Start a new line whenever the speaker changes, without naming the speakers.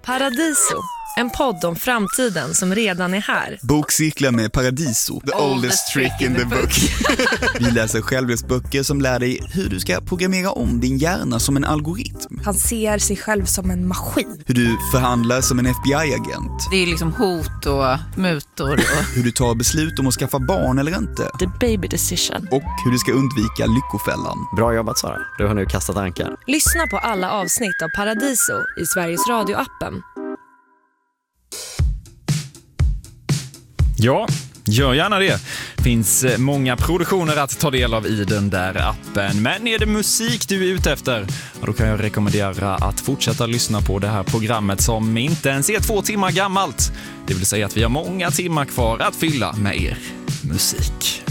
Paradiso, en podd om framtiden som redan är här.
Bokcirklar med Paradiso, the oldest trick in the book. Vi läser självhjälpsböcker som lär dig hur du ska programmera om din hjärna som en algoritm.
Han ser sig själv som en maskin.
Hur du förhandlar som en FBI-agent.
Det är liksom hot och mutor.
Hur du tar beslut om att skaffa barn eller inte.
The baby decision.
Och hur du ska undvika lyckofällan.
Bra jobbat, Sara. Du har nu kastat ankar.
Lyssna på alla avsnitt av Paradiso i Sveriges Radio-appen.
Ja, gör gärna det. Finns många produktioner att ta del av i den där appen. Men är det musik du är ute efter? Ja, då kan jag rekommendera att fortsätta lyssna på det här programmet som inte ens är 2 timmar gammalt. Det vill säga att vi har många timmar kvar att fylla med er musik.